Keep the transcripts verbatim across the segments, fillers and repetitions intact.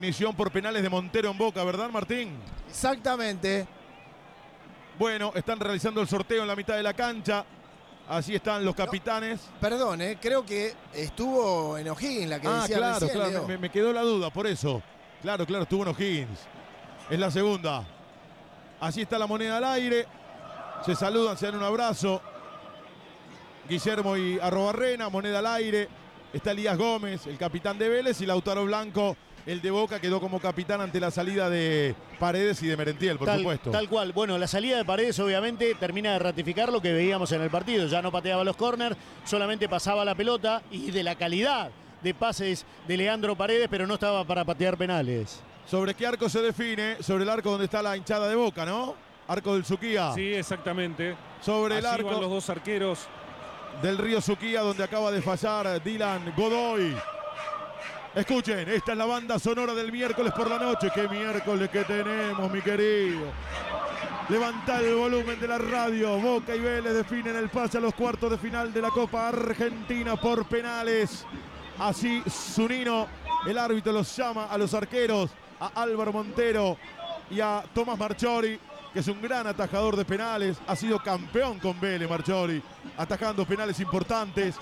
Definición por penales de Montero en Boca, ¿verdad, Martín? Exactamente. Bueno, están realizando el sorteo en la mitad de la cancha. Así están los capitanes. No, perdón, eh, creo que estuvo en O'Higgins la que ah, decía claro, recién, claro, Leo. me, me quedó la duda, por eso. Claro, claro, estuvo en O'Higgins. Es la segunda. Así está la moneda al aire. Se saludan, se dan un abrazo. Guillermo y Arrobarrena, moneda al aire. Está Elías Gómez, el capitán de Vélez, y Lautaro Blanco, el de Boca, quedó como capitán ante la salida de Paredes y de Merentiel, por tal, supuesto. Tal cual. Bueno, la salida de Paredes obviamente termina de ratificar lo que veíamos en el partido. Ya no pateaba los córners, solamente pasaba la pelota y de la calidad de pases de Leandro Paredes, pero no estaba para patear penales. ¿Sobre qué arco se define? Sobre el arco donde está la hinchada de Boca, ¿no? Arco del Suquía. Sí, exactamente. Sobre el Allí arco van los dos arqueros del Río Suquía, donde acaba de fallar Dylan Godoy. Escuchen, esta es la banda sonora del miércoles por la noche. ¡Qué miércoles que tenemos, mi querido! Levanta el volumen de la radio. Boca y Vélez definen el pase a los cuartos de final de la Copa Argentina por penales. Así Zunino, el árbitro, los llama a los arqueros, a Álvaro Montero y a Tomás Marchiori, que es un gran atajador de penales. Ha sido campeón con Vélez, Marchiori, atajando penales importantes.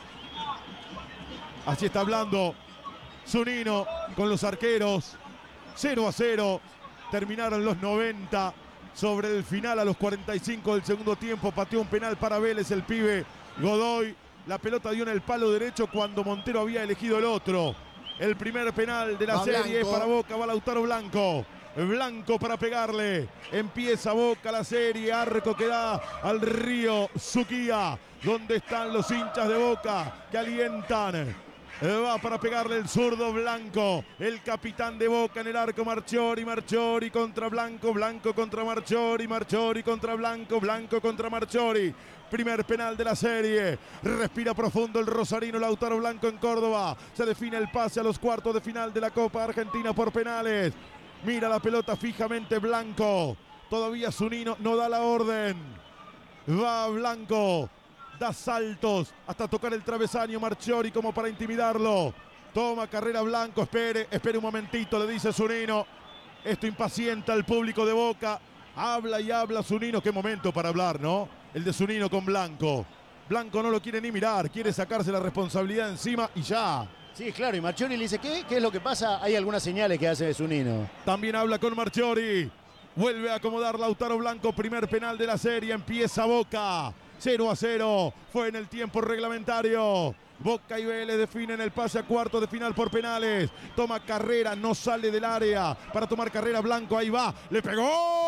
Así está hablando Zunino con los arqueros. cero a cero. Terminaron los noventa. Sobre el final, a los cuarenta y cinco del segundo tiempo, pateó un penal para Vélez el pibe Godoy. La pelota dio en el palo derecho cuando Montero había elegido el otro. El primer penal de la Va serie Blanco. para Boca, va Lautaro Blanco. Blanco para pegarle. Empieza Boca la serie. Arco que da al Río Suquía, donde están los hinchas de Boca que alientan. Va para pegarle el zurdo Blanco, el capitán de Boca en el arco. Marchiori, Marchiori contra Blanco, Blanco contra Marchiori, Marchiori contra Blanco, Blanco contra Marchiori. Primer penal de la serie. Respira profundo el rosarino Lautaro Blanco en Córdoba. Se define el pase a los cuartos de final de la Copa Argentina por penales. Mira la pelota fijamente Blanco. Todavía Zunino no da la orden. Va Blanco. Da saltos hasta tocar el travesaño Marchiori como para intimidarlo. Toma carrera Blanco, espere, espere un momentito, le dice Zunino. Esto impacienta al público de Boca. Habla y habla Zunino, qué momento para hablar, ¿no? El de Zunino con Blanco. Blanco no lo quiere ni mirar, quiere sacarse la responsabilidad encima y ya. Sí, claro, y Marchiori le dice, ¿qué? ¿Qué es lo que pasa? Hay algunas señales que hace de Zunino. También habla con Marchiori. Vuelve a acomodar Lautaro Blanco, primer penal de la serie, empieza Boca. cero a cero, fue en el tiempo reglamentario. Boca y Vélez definen el pase a cuartos de final por penales. Toma carrera, no sale del área. Para tomar carrera Blanco, ahí va. Le pegó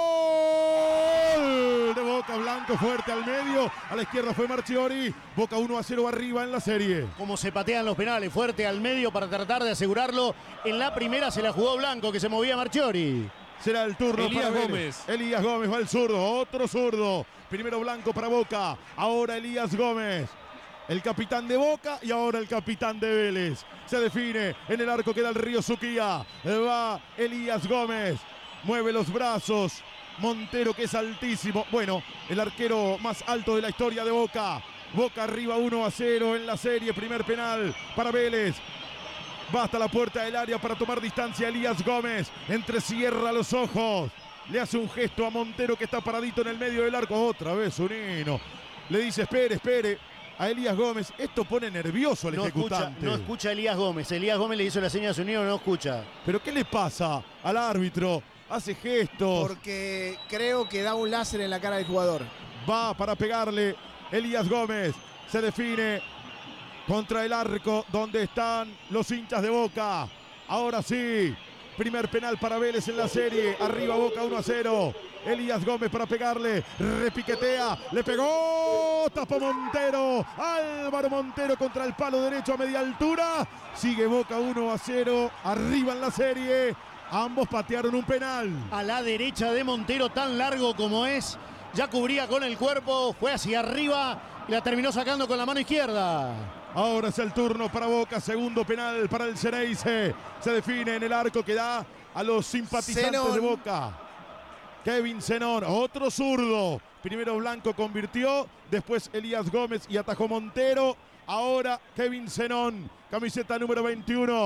de Boca, Blanco fuerte al medio. A la izquierda fue Marchiori. Boca uno a cero arriba en la serie. Como se patean los penales, fuerte al medio para tratar de asegurarlo. En la primera se la jugó Blanco, que se movía Marchiori. Será el turno Elías para Gómez. Elías Gómez va el zurdo, otro zurdo. Primero Blanco para Boca, ahora Elías Gómez. El capitán de Boca y ahora el capitán de Vélez. Se define en el arco que da el Río Suquía. Va Elías Gómez, mueve los brazos. Montero, que es altísimo. Bueno, el arquero más alto de la historia de Boca. Boca arriba uno a cero en la serie. Primer penal para Vélez. Va hasta la puerta del área para tomar distancia Elías Gómez. Entrecierra los ojos. Le hace un gesto a Montero, que está paradito en el medio del arco. Otra vez Zunino. Le dice, espere, espere. A Elías Gómez. Esto pone nervioso al No escucha, ejecutante. no escucha a Elías Gómez. Elías Gómez le hizo la señal a Zunino, no escucha. ¿Pero qué le pasa al árbitro? Hace gestos. Porque creo que da un láser en la cara del jugador. Va para pegarle Elías Gómez. Se define contra el arco donde están los hinchas de Boca. Ahora sí, primer penal para Vélez en la serie. Arriba Boca uno a cero. Elías Gómez para pegarle. Repiquetea. Le pegó. Tapó Montero. Álvaro Montero contra el palo derecho a media altura. Sigue Boca uno a cero. Arriba en la serie. Ambos patearon un penal. A la derecha de Montero, tan largo como es. Ya cubría con el cuerpo. Fue hacia arriba y la terminó sacando con la mano izquierda. Ahora es el turno para Boca, segundo penal para el Ceneice. Se define en el arco que da a los simpatizantes Zenón. de Boca. Kevin Zenón, otro zurdo. Primero Blanco convirtió, después Elías Gómez y atajó Montero. Ahora Kevin Zenón, camiseta número veintiuno.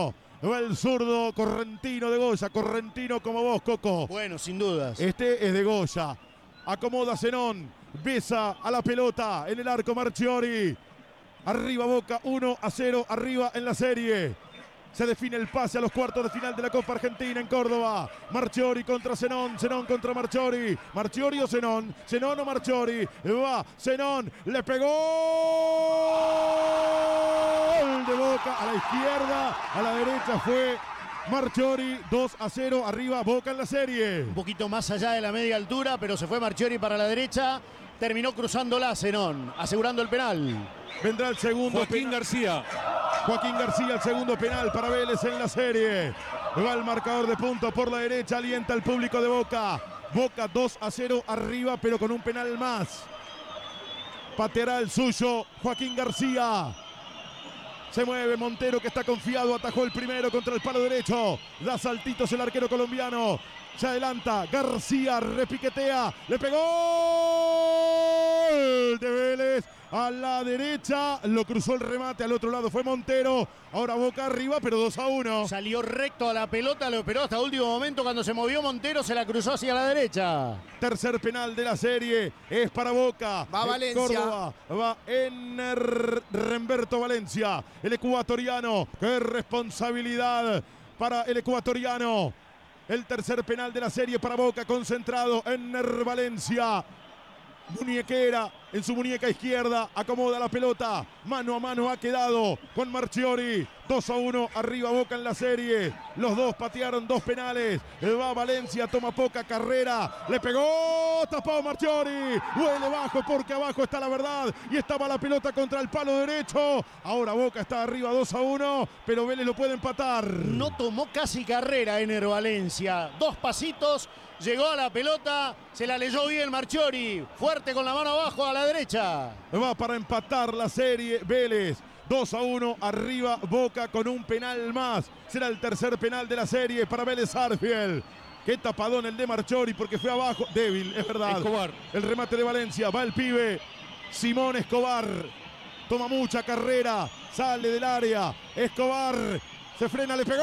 Va el zurdo correntino de Goya. Correntino como vos, Coco. Bueno, sin dudas. Este es de Goya. Acomoda Zenón. Besa a la pelota en el arco Marchiori. Arriba Boca, uno a cero, arriba en la serie. Se define el pase a los cuartos de final de la Copa Argentina en Córdoba. Marchiori contra Zenón, Zenón contra Marchiori. Marchiori o Zenón, Zenón o Marchiori. Va Zenón, le pegó. Gol de Boca a la izquierda, a la derecha fue Marchiori. Dos a cero, arriba Boca en la serie. Un poquito más allá de la media altura, pero se fue Marchiori para la derecha. Terminó cruzándola Zenón, asegurando el penal. Vendrá el segundo. Joaquín García. Joaquín García, el segundo penal para Vélez en la serie. Va el marcador de puntos por la derecha, alienta al público de Boca. Boca dos a cero arriba, pero con un penal más. Pateará el suyo Joaquín García. Se mueve Montero, que está confiado, atajó el primero contra el palo derecho. Da saltitos el arquero colombiano. Se adelanta García, repiquetea, le pegó. Gol de Vélez a la derecha, lo cruzó el remate, al otro lado fue Montero. Ahora Boca arriba, pero dos a uno. Salió recto a la pelota, lo esperó hasta último momento. Cuando se movió Montero, se la cruzó hacia la derecha. Tercer penal de la serie, es para Boca. Va en Valencia. Córdoba, va en Remberto Valencia, el ecuatoriano. Qué responsabilidad para el ecuatoriano. El tercer penal de la serie para Boca, concentrado en Valencia. Muñequera en su muñeca izquierda, acomoda la pelota, mano a mano ha quedado con Marchiori. dos a uno, arriba Boca en la serie. Los dos patearon dos penales. Va Valencia, toma poca carrera, le pegó, tapado Marchiori. Huele bajo porque abajo está la verdad y estaba la pelota contra el palo derecho. Ahora Boca está arriba dos a uno, pero Vélez lo puede empatar. No tomó casi carrera Ener Valencia. Dos pasitos, llegó a la pelota, se la leyó bien Marchiori. Fuerte con la mano abajo a la derecha. Va para empatar la serie Vélez. dos a uno, arriba Boca con un penal más. Será el tercer penal de la serie para Vélez Sarsfield. Qué tapadón el de Marchiori porque fue abajo. Débil, es verdad. Escobar. El remate de Valencia. Va el pibe. Simón Escobar. Toma mucha carrera. Sale del área. Escobar. Se frena, le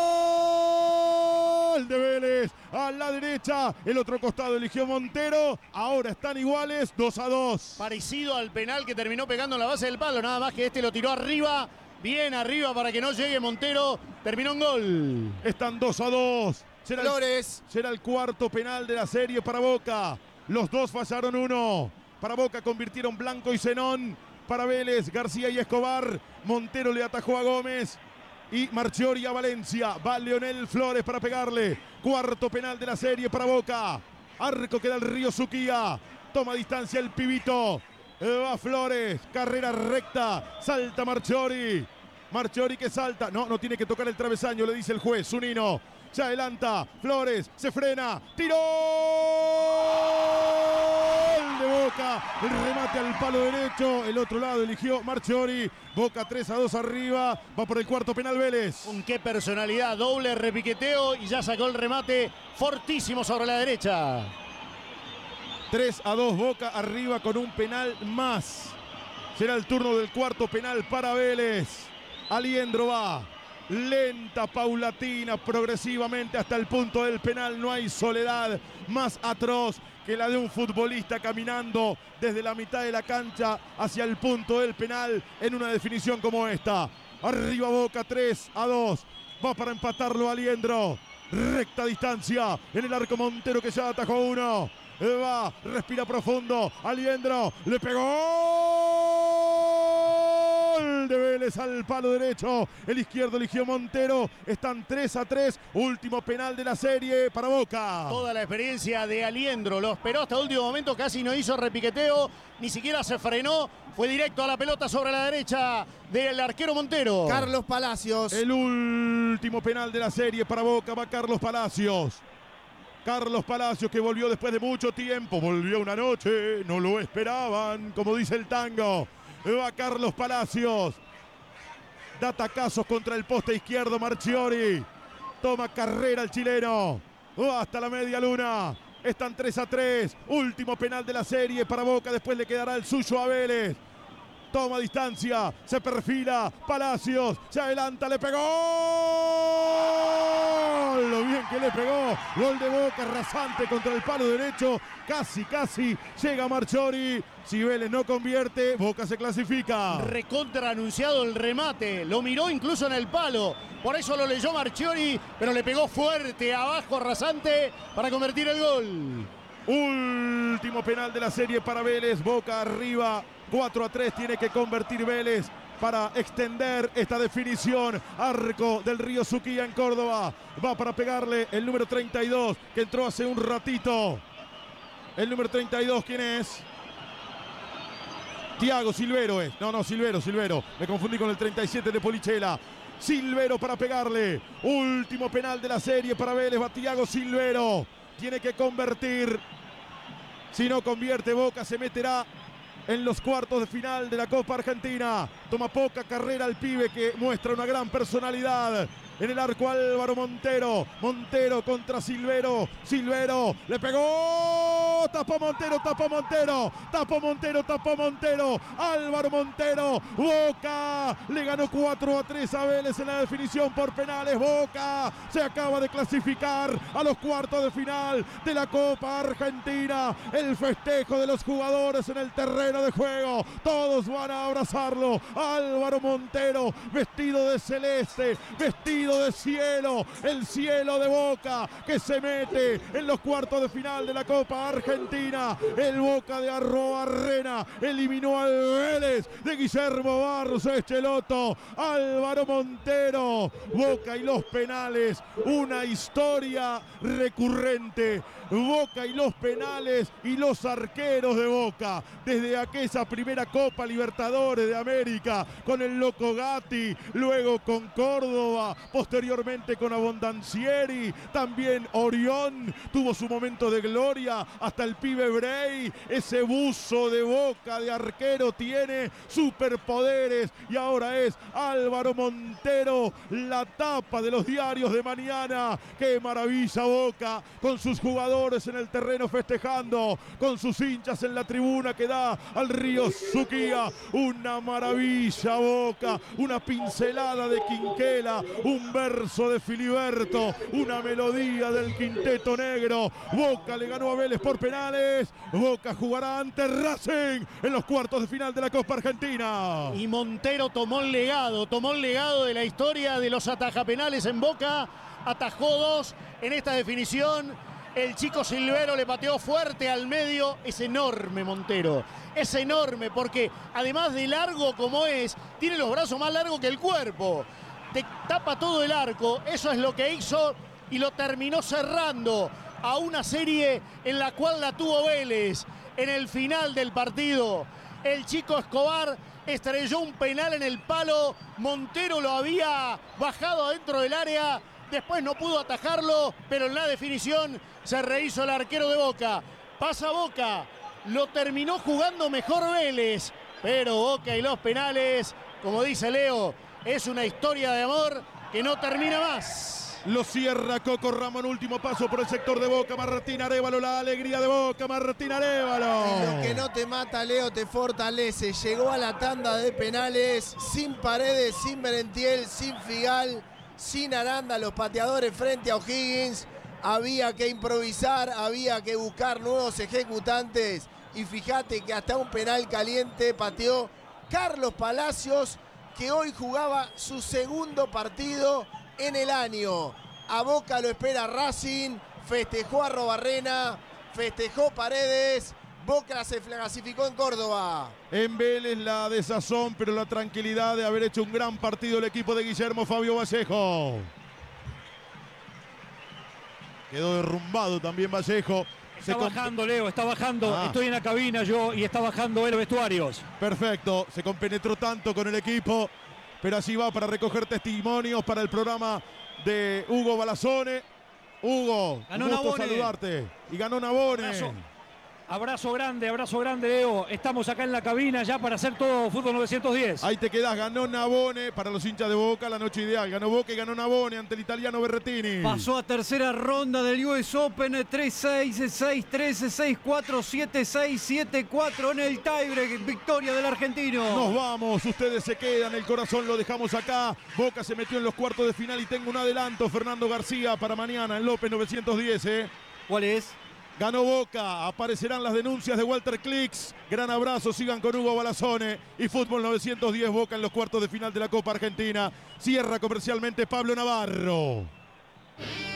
pegó. Gol de Vélez a la derecha. El otro costado eligió Montero. Ahora están iguales, dos a dos. Parecido al penal que terminó pegando en la base del palo. Nada más que este lo tiró arriba. Bien arriba para que no llegue Montero. Terminó en gol. Están dos a dos. Será Flores. El, será el cuarto penal de la serie para Boca. Los dos fallaron uno. Para Boca convirtieron Blanco y Zenón. Para Vélez, García y Escobar. Montero le atajó a Gómez. Y Marchiori a Valencia. Va Leonel Flores para pegarle. Cuarto penal de la serie para Boca. Arco que da el Río Suquía. Toma distancia el pibito. Va Flores. Carrera recta. Salta Marchiori. Marchiori que salta. No, no tiene que tocar el travesaño, le dice el juez. Zunino. Se adelanta. Flores. Se frena. ¡Tiró! De Boca, el remate al palo derecho, el otro lado eligió Marchiori. Boca tres a dos arriba, va por el cuarto penal Vélez. Con qué personalidad, doble repiqueteo y ya sacó el remate fortísimo sobre la derecha. tres a dos Boca arriba con un penal más. Será el turno del cuarto penal para Vélez. Aliendro va. Lenta, paulatina, progresivamente hasta el punto del penal. No hay soledad más atroz que la de un futbolista caminando desde la mitad de la cancha hacia el punto del penal en una definición como esta. Arriba Boca tres a dos. Va para empatarlo Aliendro. Recta distancia en el arco Montero que ya atajó uno. Va, respira profundo. Aliendro le pegó. De Vélez al palo derecho, el izquierdo eligió Montero. Están tres a tres, último penal de la serie para Boca. Toda la experiencia de Aliendro, lo esperó hasta el último momento, casi no hizo repiqueteo, ni siquiera se frenó, fue directo a la pelota sobre la derecha del arquero Montero. Carlos Palacios. El último penal de la serie para Boca, va Carlos Palacios. Carlos Palacios que volvió después de mucho tiempo, volvió una noche, no lo esperaban, como dice el tango. Va Carlos Palacios. Da tacazos contra el poste izquierdo Marchiori. Toma carrera el chileno. Va hasta la media luna. Están tres a tres. Último penal de la serie para Boca. Después le quedará el suyo a Vélez. toma distancia, se perfila, Palacios, se adelanta, le pegó. Lo bien que le pegó, gol de Boca, rasante contra el palo derecho, casi, casi llega Marchiori. Si Vélez no convierte, Boca se clasifica. Recontra anunciado el remate, lo miró incluso en el palo, por eso lo leyó Marchiori, pero le pegó fuerte, abajo, rasante, para convertir el gol. Último penal de la serie para Vélez, Boca arriba, cuatro a tres tiene que convertir Vélez para extender esta definición. Arco del Río Suquía en Córdoba, va para pegarle el número treinta y dos, que entró hace un ratito. El número treinta y dos, ¿quién es? Thiago Silvero es, no, no, Silvero, Silvero, me confundí con el treinta y siete de Polichela. Silvero para pegarle, último penal de la serie para Vélez, va Thiago Silvero, tiene que convertir, si no convierte Boca se meterá en los cuartos de final de la Copa Argentina. Toma poca carrera el pibe que muestra una gran personalidad. En el arco Álvaro Montero, Montero contra Silvero, Silvero le pegó, tapó Montero, tapó Montero, tapó Montero, tapó Montero, Álvaro Montero, Boca le ganó cuatro a tres a Vélez en la definición por penales. Boca se acaba de clasificar a los cuartos de final de la Copa Argentina. El festejo de los jugadores en el terreno de juego, todos van a abrazarlo. Álvaro Montero vestido de celeste, vestido de cielo, el cielo de Boca que se mete en los cuartos de final de la Copa Argentina. El Boca de Arroarrena eliminó al Vélez de Guillermo Barros Echeloto. Álvaro Montero, Boca y los penales, una historia recurrente. Boca y los penales y los arqueros de Boca desde aquella primera Copa Libertadores de América con el Loco Gatti, luego con Córdoba, posteriormente con Abondancieri, también Orión tuvo su momento de gloria, hasta el pibe Brey. Ese buzo de Boca de arquero tiene superpoderes y ahora es Álvaro Montero, la tapa de los diarios de mañana. Qué maravilla Boca con sus jugadores en el terreno festejando, con sus hinchas en la tribuna que da al Río Suquía. Una maravilla Boca, una pincelada de Quinquela, un verso de Filiberto, una melodía del Quinteto Negro. Boca le ganó a Vélez por penales. Boca jugará ante Racing en los cuartos de final de la Copa Argentina. Y Montero tomó el legado, tomó el legado de la historia de los atajapenales en Boca. Atajó dos en esta definición. El chico Silvero le pateó fuerte al medio. Es enorme Montero, es enorme porque además de largo como es, tiene los brazos más largos que el cuerpo. Te tapa todo el arco, eso es lo que hizo y lo terminó cerrando a una serie en la cual la tuvo Vélez. En el final del partido, el chico Escobar estrelló un penal en el palo. Montero lo había bajado adentro del área. Después no pudo atajarlo, pero en la definición se rehizo el arquero de Boca. Pasa Boca, lo terminó jugando mejor Vélez, pero Boca y los penales, como dice Leo, es una historia de amor que no termina más. Lo cierra Coco Ramón, último paso por el sector de Boca. Martín Arévalo, la alegría de Boca, Martín Arévalo. Lo que no te mata, Leo, te fortalece. Llegó a la tanda de penales sin Paredes, sin Merentiel, sin Figal, sin Aranda, los pateadores frente a O'Higgins. Había que improvisar, había que buscar nuevos ejecutantes. Y fíjate que hasta un penal caliente pateó Carlos Palacios, que hoy jugaba su segundo partido en el año. A Boca lo espera Racing, festejó a Arrobarrena, festejó Paredes. Boca se clasificó en Córdoba. En Vélez la desazón, pero la tranquilidad de haber hecho un gran partido el equipo de Guillermo Fabio Vallejo. Quedó derrumbado también Vallejo. Está bajando, Leo, está bajando. Ah. Estoy en la cabina yo y está bajando él los vestuarios. Perfecto, se compenetró tanto con el equipo, pero así va para recoger testimonios para el programa de Hugo Balazone. Hugo, ganó un gusto Nabone. saludarte. Y ganó Nabone. Abrazo. Abrazo grande, abrazo grande, Leo. Estamos acá en la cabina ya para hacer todo Fútbol novecientos diez. Ahí te quedás, ganó Navone para los hinchas de Boca, la noche ideal. Ganó Boca y ganó Navone ante el italiano Berrettini. Pasó a tercera ronda del U S Open, tres seis, seis tres, seis cuatro, siete seis, siete cuatro en el tiebreak, victoria del argentino. Nos vamos, ustedes se quedan, el corazón lo dejamos acá. Boca se metió en los cuartos de final y tengo un adelanto, Fernando García, para mañana en López novecientos diez. ¿eh? ¿Cuál es? Ganó Boca, aparecerán las denuncias de Walter Clicks. Gran abrazo, sigan con Hugo Balazone y Fútbol novecientos diez Boca en los cuartos de final de la Copa Argentina. Cierra comercialmente Pablo Navarro.